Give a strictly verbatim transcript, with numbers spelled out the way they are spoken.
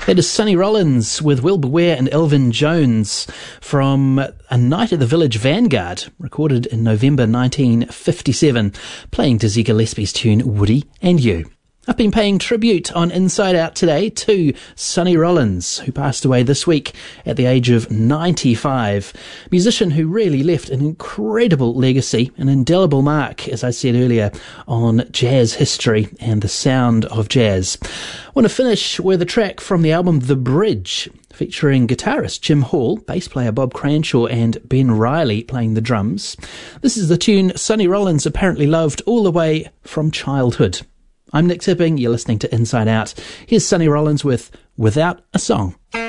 That is Sonny Rollins with Wilbur Ware and Elvin Jones from A Night at the Village Vanguard, recorded in November nineteen fifty-seven, playing Dizzy Gillespie's tune Woody and You. I've been paying tribute on Inside Out today to Sonny Rollins, who passed away this week at the age of ninety-five. A musician who really left an incredible legacy, an indelible mark, as I said earlier, on jazz history and the sound of jazz. I want to finish with a track from the album The Bridge, featuring guitarist Jim Hall, bass player Bob Cranshaw and Ben Riley playing the drums. This is the tune Sonny Rollins apparently loved all the way from childhood. I'm Nick Tipping, you're listening to Inside Out. Here's Sonny Rollins with Without a Song.